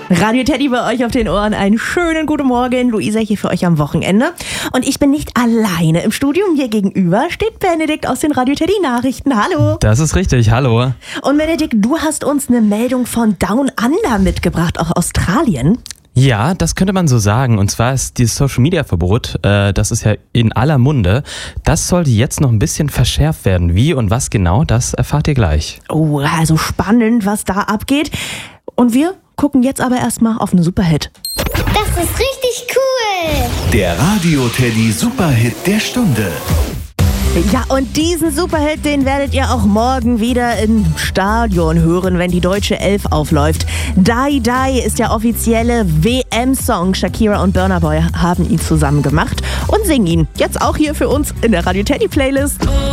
Radio Teddy bei euch auf den Ohren. Einen schönen guten Morgen. Luisa hier für euch am Wochenende. Und ich bin nicht alleine im Studio. Mir gegenüber steht Benedikt aus den Radio Teddy Nachrichten. Hallo. Das ist richtig, hallo. Und Benedikt, du hast uns eine Meldung von Down Under mitgebracht, auch Australien. Ja, das könnte man so sagen. Und zwar ist dieses Social-Media-Verbot, das ist ja in aller Munde, das sollte jetzt noch ein bisschen verschärft werden. Wie und was genau, das erfahrt ihr gleich. Oh, also spannend, was da abgeht. Und wir gucken jetzt aber erstmal auf einen Superhit. Das ist richtig cool! Der Radio Teddy Superhit der Stunde. Ja, und diesen Superhit, den werdet ihr auch morgen wieder im Stadion hören, wenn die deutsche Elf aufläuft. Die Die ist der offizielle WM-Song. Shakira und Burna Boy haben ihn zusammen gemacht und singen ihn jetzt auch hier für uns in der Radio Teddy Playlist.